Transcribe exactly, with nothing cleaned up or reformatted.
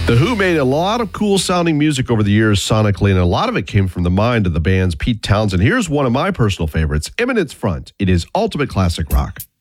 The Who made a lot of cool sounding music over the years sonically, and a lot of it came from the mind of the band's Pete Townsend. Here's one of my personal favorites, Eminence Front. It is ultimate classic rock.